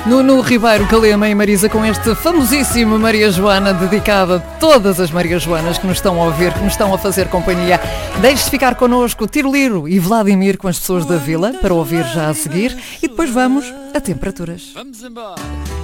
Nuno Ribeiro, Calema e Marisa com este famosíssimo Maria Joana, dedicado a todas as Maria Joanas que nos estão a ouvir, que nos estão a fazer companhia. Deixe-se ficar connosco, Tiroliro e Vladimir com as pessoas da Vila, para ouvir já a seguir, e depois vamos a temperaturas. Vamos embora.